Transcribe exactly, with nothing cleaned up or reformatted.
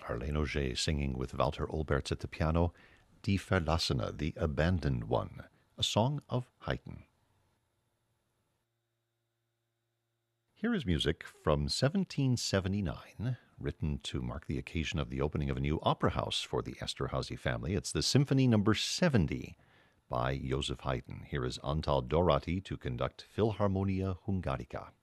Arlene Auger singing with Walter Olberts at the piano, Die Verlassene, the Abandoned One, a song of Haydn. Here is music from seventeen seventy-nine, written to mark the occasion of the opening of a new opera house for the Esterhazy family. It's the Symphony Number seventy by Joseph Haydn. Here is Antal Dorati to conduct Philharmonia Hungarica.